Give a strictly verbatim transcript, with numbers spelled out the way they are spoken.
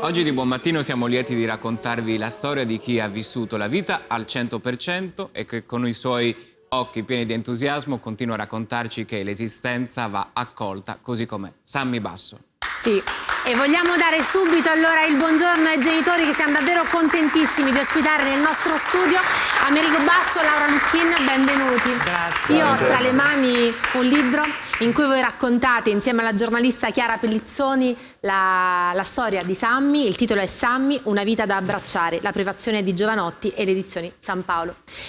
Oggi di Buon Mattino siamo lieti di raccontarvi la storia di chi ha vissuto la vita al cento per cento e che con i suoi occhi pieni di entusiasmo continua a raccontarci che l'esistenza va accolta così com'è. Sammy Basso. Sì, e vogliamo dare subito allora il buongiorno ai genitori che siamo davvero contentissimi di ospitare nel nostro studio Amerigo Basso, Laura Lucchin, benvenuti. Grazie. Io ho tra le mani un libro in cui voi raccontate insieme alla giornalista Chiara Pellizzoni la, la storia di Sammy. Il titolo è Sammy, una vita da abbracciare, la prefazione di Giovanotti e le edizioni San Paolo.